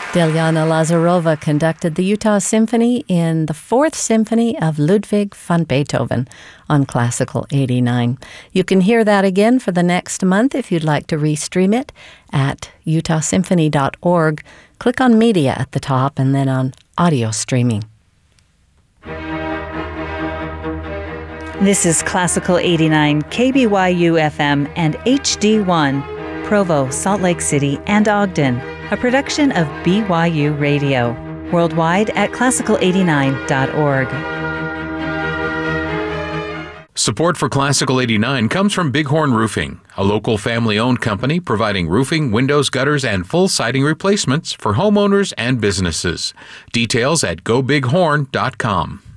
Dilyana Lazarova conducted the Utah Symphony in the Fourth Symphony of Ludwig van Beethoven on Classical 89. You can hear that again for the next month if you'd like to restream it at utahsymphony.org. Click on Media at the top and then on Audio Streaming. This is Classical 89, KBYU FM and HD1, Provo, Salt Lake City, and Ogden, a production of BYU Radio, worldwide at classical89.org. Support for Classical 89 comes from Bighorn Roofing, a local family-owned company providing roofing, windows, gutters, and full siding replacements for homeowners and businesses. Details at gobighorn.com.